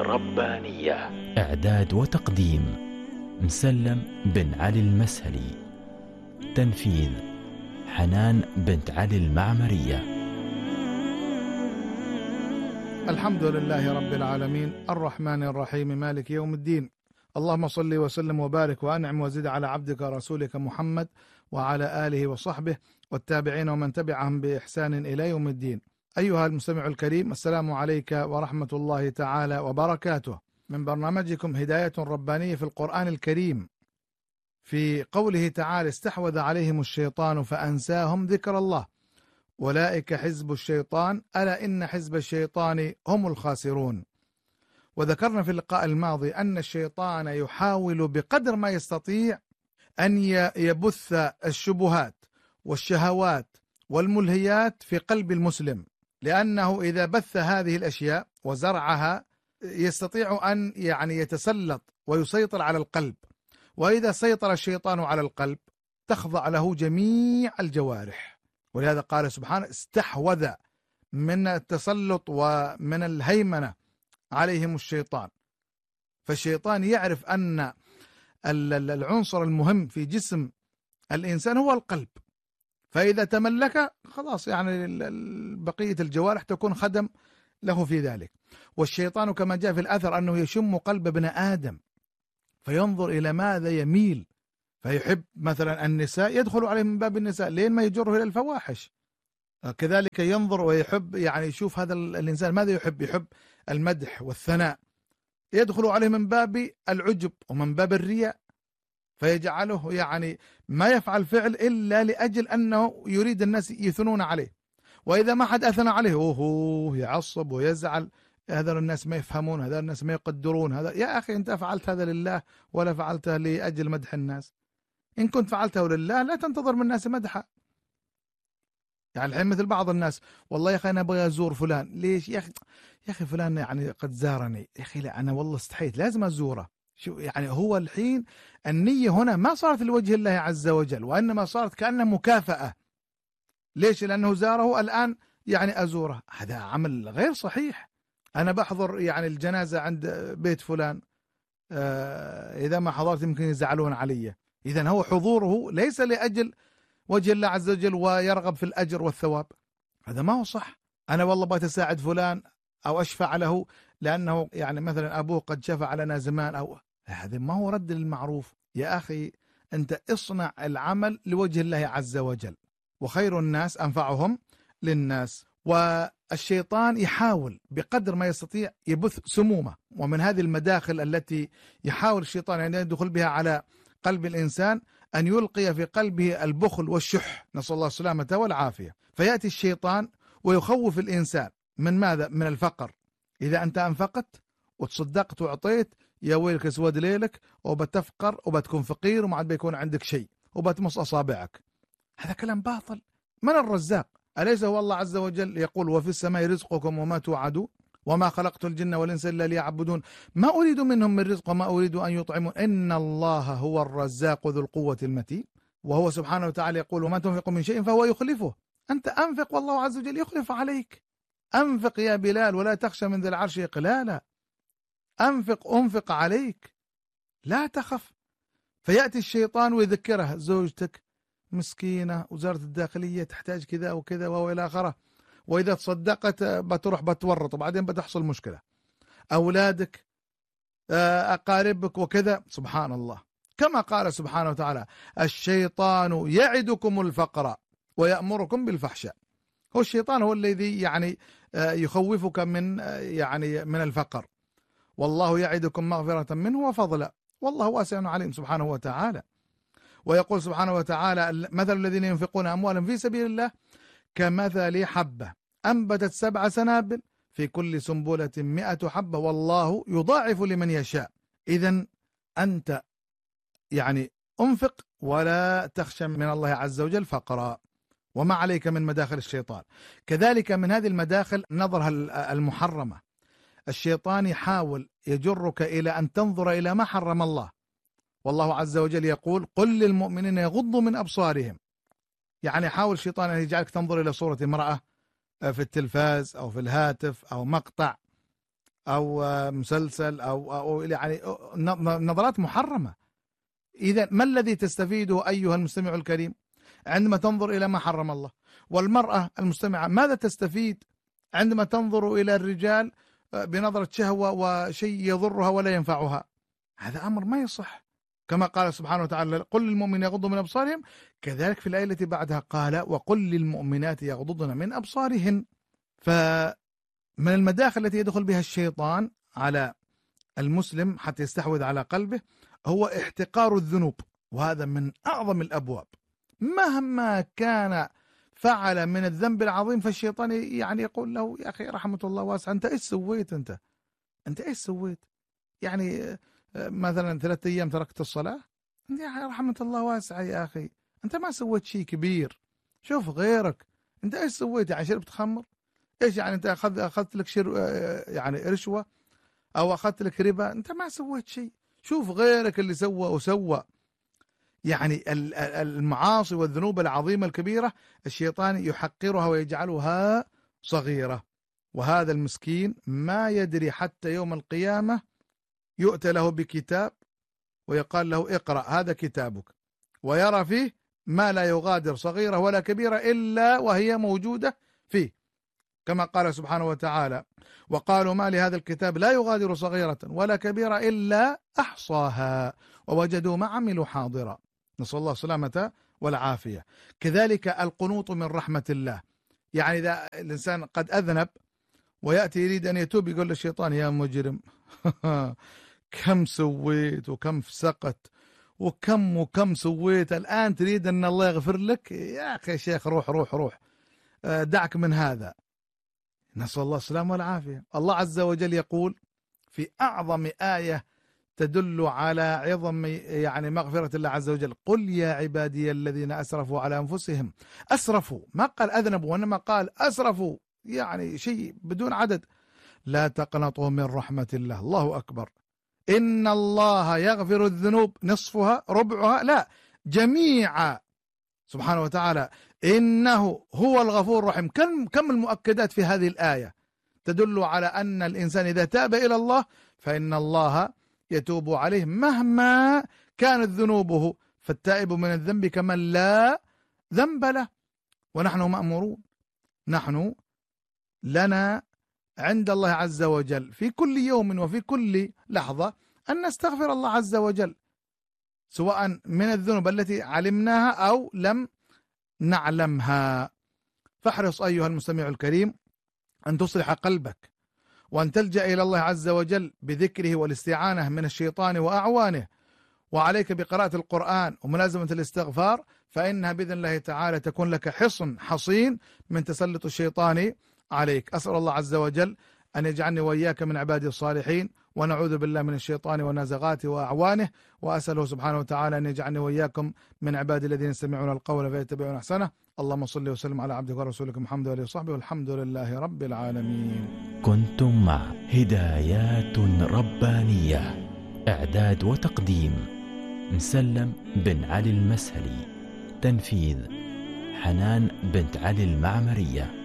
ربانية. إعداد وتقديم مسلم بن علي المسهلي. تنفيذ حنان بنت علي المعمرية. الحمد لله رب العالمين الرحمن الرحيم مالك يوم الدين. اللهم صل وسلم وبارك وأنعم وزد على عبدك ورسولك محمد وعلى آله وصحبه والتابعين ومن تبعهم بإحسان إلى يوم الدين. أيها المستمع الكريم، السلام عليك ورحمة الله تعالى وبركاته، من برنامجكم هداية ربانية في القرآن الكريم، في قوله تعالى: استحوذ عليهم الشيطان فأنساهم ذكر الله أولئك حزب الشيطان ألا إن حزب الشيطان هم الخاسرون. وذكرنا في اللقاء الماضي أن الشيطان يحاول بقدر ما يستطيع أن يبث الشبهات والشهوات والملهيات في قلب المسلم، لأنه إذا بث هذه الأشياء وزرعها يستطيع أن يتسلط ويسيطر على القلب. وإذا سيطر الشيطان على القلب تخضع له جميع الجوارح. ولهذا قال سبحانه: استحوذ، من التسلط ومن الهيمنة عليهم الشيطان. فالشيطان يعرف أن العنصر المهم في جسم الإنسان هو القلب، فإذا تملك خلاص بقية الجوارح تكون خدم له في ذلك. والشيطان كما جاء في الأثر أنه يشم قلب ابن آدم فينظر إلى ماذا يميل، فيحب مثلا النساء يدخل عليه من باب النساء لين ما يجره إلى الفواحش. كذلك ينظر ويحب يشوف هذا الإنسان ماذا يحب المدح والثناء، يدخل عليه من باب العجب ومن باب الرياء، فيجعله ما يفعل فعل إلا لأجل أنه يريد الناس يثنون عليه. وإذا ما حد أثنى عليه هو يعصب ويزعل، هذا الناس ما يفهمون، هذا الناس ما يقدرون، هذا يا أخي أنت فعلت هذا لله ولا فعلته لأجل مدح الناس؟ إن كنت فعلته لله لا تنتظر من الناس مدحه. الحين مثل بعض الناس: والله يا أخي أنا أبغى أزور فلان. ليش يا أخي فلان قد زارني. يا أخي لا، أنا والله استحيت لازم أزوره. شو هو الحين النية هنا ما صارت لوجه الله عز وجل، وإنما صارت كأنها مكافأة. ليش؟ لأنه زاره الآن أزوره. هذا عمل غير صحيح. أنا بحضر الجنازة عند بيت فلان، إذا ما حضرت يمكن يزعلون علي. إذن هو حضوره ليس لأجل وجه الله عز وجل ويرغب في الأجر والثواب، هذا ما هو صح. أنا والله بغيت أساعد فلان أو أشفع له لأنه مثلا أبوه قد شفع لنا زمان، أو هذا ما هو رد للمعروف. يا أخي أنت اصنع العمل لوجه الله عز وجل، وخير الناس أنفعهم للناس. والشيطان يحاول بقدر ما يستطيع يبث سمومه، ومن هذه المداخل التي يحاول الشيطان أن يدخل بها على قلب الإنسان أن يلقي في قلبه البخل والشح، نسأل الله السلامة والعافية. فيأتي الشيطان ويخوف الإنسان من ماذا؟ من الفقر. إذا أنت أنفقت وتصدقت وعطيت يا ويلك اسود ليلك، وبتفقر وبتكون فقير وما عاد بيكون عندك شيء وبتمص أصابعك. هذا كلام باطل. من الرزاق؟ أليس هو الله عز وجل يقول: وفي السماء رزقكم وما توعدون وما خلقت الجن والإنس إلا ليعبدون ما أريد منهم من رزق وما أريد أن يطعمون إن الله هو الرزاق ذو القوة المتين. وهو سبحانه وتعالى يقول: وما تنفقوا من شيء فهو يخلفه. أنت أنفق والله عز وجل يخلف عليك. أنفق يا بلال ولا تخشى من ذي العرش إقلالا. أنفق عليك لا تخف. فيأتي الشيطان ويذكره: زوجتك مسكينة، وزارة الداخلية تحتاج كذا وكذا وإلى آخره، وإذا تصدقت بتروح بتورط وبعدين بتحصل مشكلة. أولادك، أقاربك وكذا. سبحان الله، كما قال سبحانه وتعالى: الشيطان يعدكم الفقر ويأمركم بالفحشاء. هو الشيطان هو الذي يخوفك من الفقر، والله يعدكم مغفرة منه وفضلا والله واسع عليم سبحانه وتعالى. ويقول سبحانه وتعالى: مثل الذين ينفقون أموالهم في سبيل الله كمثل حبة أنبتت 7 سنابل في كل سنبلة 100 حبة والله يضاعف لمن يشاء. إذن أنت أنفق ولا تخشى من الله عز وجل فقرا، وما عليك من مداخل الشيطان. كذلك من هذه المداخل نظرها المحرمة. الشيطان يحاول يجرك إلى أن تنظر إلى ما حرم الله، والله عز وجل يقول: قل للمؤمنين يغضوا من أبصارهم. يحاول الشيطان أن يجعلك تنظر إلى صورة امرأة في التلفاز أو في الهاتف أو مقطع أو مسلسل أو يعني نظرات محرمة. إذا ما الذي تستفيده أيها المستمع الكريم عندما تنظر إلى ما حرم الله؟ والمرأة المستمعة ماذا تستفيد عندما تنظر إلى الرجال بنظرة شهوة وشيء يضرها ولا ينفعها؟ هذا أمر ما يصح. كما قال سبحانه وتعالى: قل للمؤمنين يغضوا من أبصارهم. كذلك في الآية التي بعدها قال: وقل للمؤمنات يغضضن من أبصارهن. فمن المداخل التي يدخل بها الشيطان على المسلم حتى يستحوذ على قلبه هو احتقار الذنوب، وهذا من أعظم الأبواب. مهما كان فعل من الذنب العظيم فالشيطان يعني يقول له: يا أخي رحمة الله واسعة، أنت إيش سويت؟ أنت إيش سويت؟ يعني مثلا 3 أيام تركت الصلاة، يا رحمة الله واسعة يا أخي، أنت ما سويت شيء كبير، شوف غيرك. أنت إيش سويت؟ يعني شربت خمر؟ إيش يعني أنت أخذت لك يعني رشوة أو أخذت لك ربا؟ أنت ما سويت شيء، شوف غيرك اللي سوى وسوى. يعني المعاصي والذنوب العظيمة الكبيرة الشيطان يحقرها ويجعلها صغيرة، وهذا المسكين ما يدري حتى يوم القيامة يؤتى له بكتاب ويقال له: اقرأ هذا كتابك، ويرى فيه ما لا يغادر صغيرة ولا كبيرة إلا وهي موجودة فيه، كما قال سبحانه وتعالى: وقالوا ما لهذا الكتاب لا يغادر صغيرة ولا كبيرة إلا أحصاها ووجدوا ما عملوا حاضرا. نسأل الله السلامة والعافية. كذلك القنوط من رحمة الله، يعني إذا الإنسان قد أذنب ويأتي يريد أن يتوب يقول للشيطان: يا مجرم كم سويت وكم فسقت وكم سويت، الآن تريد أن الله يغفر لك؟ يا أخي شيخ روح دعك من هذا. نسأل الله السلامة والعافية. الله عز وجل يقول في أعظم آية تدل على عظم يعني مغفرة الله عز وجل: قل يا عبادي الذين أسرفوا على أنفسهم. أسرفوا، ما قال أذنبوا وإنما قال أسرفوا، يعني شيء بدون عدد. لا تقنطوا من رحمة الله. الله أكبر. إن الله يغفر الذنوب نصفها ربعها، لا جميعا، سبحانه وتعالى. إنه هو الغفور الرحيم. كم المؤكدات في هذه الآية تدل على أن الإنسان إذا تاب إلى الله فإن الله يتوب عليه مهما كانت ذنوبه، فالتائب من الذنب كمن لا ذنب له. ونحن مأمورون، نحن لنا عند الله عز وجل في كل يوم وفي كل لحظة أن نستغفر الله عز وجل، سواء من الذنوب التي علمناها أو لم نعلمها. فاحرص أيها المستمع الكريم أن تصلح قلبك، وأن تلجأ إلى الله عز وجل بذكره والاستعانة من الشيطان وأعوانه، وعليك بقراءة القرآن وملازمة الاستغفار، فإنها بإذن الله تعالى تكون لك حصن حصين من تسلط الشيطان عليك. أسأل الله عز وجل أن يجعلني وإياك من عباده الصالحين، ونعوذ بالله من الشيطان ونزغاته وأعوانه، وأسأله سبحانه وتعالى أن يجعلني وإياكم من عباده الذين يستمعون القول فيتبعون أحسنه. اللهم صل وسلم على عبدك ورسولك محمد وآله وصحبه، والحمد لله رب العالمين. كنتم مع هدايات ربانية، إعداد وتقديم مسلم بن علي المسهلي، تنفيذ حنان بنت علي المعمرية.